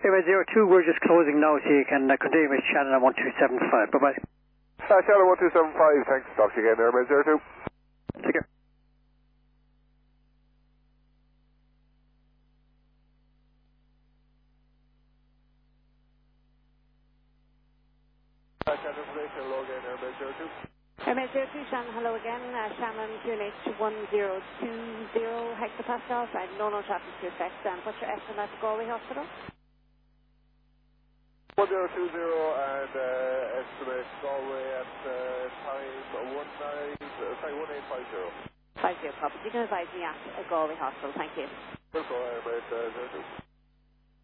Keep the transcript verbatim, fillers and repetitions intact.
Airway zero two, we're just closing now, so you can uh, continue with Shannon on one two seven five. Bye-bye. Uh, Shannon one two seven five, thanks. Talk to you again, Airway zero two. Take care. Uh, Shannon information, hello again, Airway zero two. Airway zero two, Shannon, hello again. Uh, Shannon, Q N H one zero two zero hectopascals. I have no no traffic to effect. And what's your estimate for Galway Hospital? one zero two zero and uh, estimate Galway at uh, time one nine, uh, sorry, one eight five zero. five zero, copy. You can advise me at uh, Galway Hospital. Thank you. We'll go Airway uh, zero two.